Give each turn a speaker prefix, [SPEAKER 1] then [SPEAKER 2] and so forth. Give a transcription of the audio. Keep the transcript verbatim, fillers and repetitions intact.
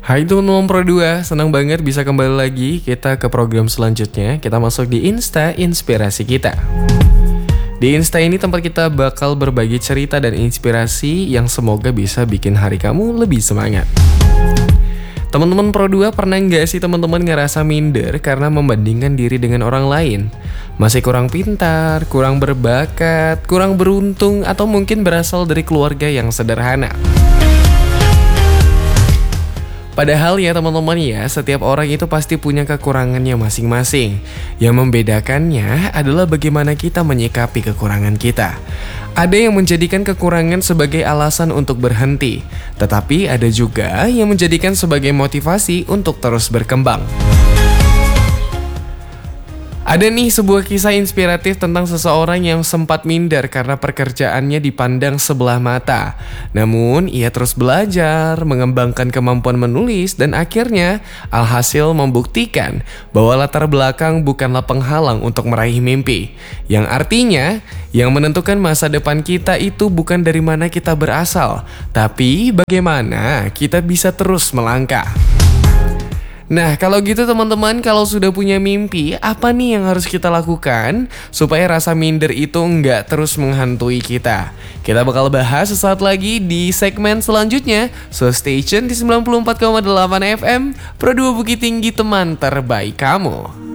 [SPEAKER 1] Hai teman-teman Pro dua, senang banget bisa kembali lagi kita ke program selanjutnya. Kita masuk di Insta Inspirasi kita. Di Insta ini tempat kita bakal berbagi cerita dan inspirasi yang semoga bisa bikin hari kamu lebih semangat. Teman-teman Pro dua, pernah nggak sih teman-teman ngerasa minder karena membandingkan diri dengan orang lain? Masih kurang pintar, kurang berbakat, kurang beruntung, atau mungkin berasal dari keluarga yang sederhana? Padahal ya teman-teman ya, setiap orang itu pasti punya kekurangannya masing-masing. Yang membedakannya adalah bagaimana kita menyikapi kekurangan kita. Ada yang menjadikan kekurangan sebagai alasan untuk berhenti, tetapi ada juga yang menjadikan sebagai motivasi untuk terus berkembang. Ada nih sebuah kisah inspiratif tentang seseorang yang sempat minder karena pekerjaannya dipandang sebelah mata. Namun, ia terus belajar, mengembangkan kemampuan menulis, dan akhirnya alhasil membuktikan bahwa latar belakang bukanlah penghalang untuk meraih mimpi. Yang artinya, yang menentukan masa depan kita itu bukan dari mana kita berasal, tapi bagaimana kita bisa terus melangkah. Nah, kalau gitu teman-teman, kalau sudah punya mimpi, apa nih yang harus kita lakukan supaya rasa minder itu nggak terus menghantui kita? Kita bakal bahas sesaat lagi di segmen selanjutnya. So stay tune di sembilan puluh empat koma delapan F M, Pro dua Bukit Tinggi, teman terbaik kamu.